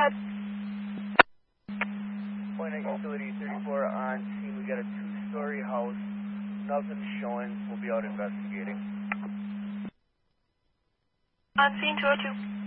ahead. Point at utility 34 on scene. We got a 2-story house. Nothing's showing. We'll be out investigating. On scene 202.